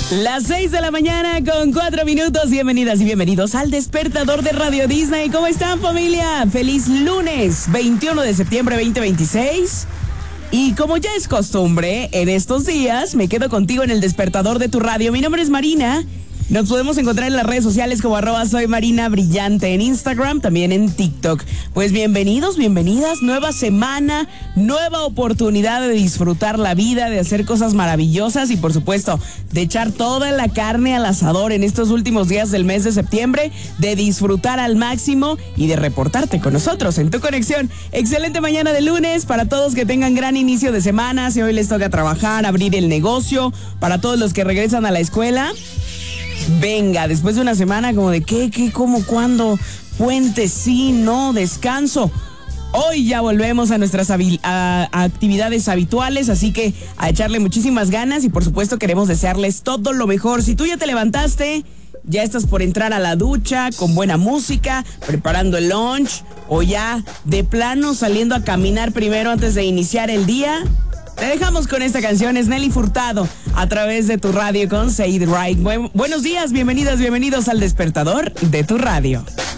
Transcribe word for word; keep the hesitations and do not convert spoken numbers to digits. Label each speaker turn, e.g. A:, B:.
A: Las seis de la mañana con cuatro minutos. Bienvenidas y bienvenidos al despertador de Radio Disney. ¿Cómo están, familia? Feliz lunes, veintiuno de septiembre veinte veintiséis. Y como ya es costumbre, en estos días me quedo contigo en el despertador de tu radio. Mi nombre es Marina. Nos podemos encontrar en las redes sociales como arroba soy Marina Brillante en Instagram, también en TikTok. Pues bienvenidos, bienvenidas, nueva semana, nueva oportunidad de disfrutar la vida, de hacer cosas maravillosas y por supuesto de echar toda la carne al asador en estos últimos días del mes de septiembre, de disfrutar al máximo y de reportarte con nosotros en tu conexión. Excelente mañana de lunes para todos, que tengan gran inicio de semana. Si hoy les toca trabajar, abrir el negocio, para todos los que regresan a la escuela. Venga, después de una semana como de qué, qué, cómo, cuándo, puente, sí, no, descanso. Hoy ya volvemos a nuestras habil- a, a actividades habituales, así que a echarle muchísimas ganas y por supuesto queremos desearles todo lo mejor. Si tú ya te levantaste, ya estás por entrar a la ducha con buena música, preparando el lunch o ya de plano saliendo a caminar primero antes de iniciar el día, te dejamos con esta canción. Es Nelly Furtado a través de tu radio con Say It Right. Bu- buenos días, bienvenidas, bienvenidos al despertador de tu radio.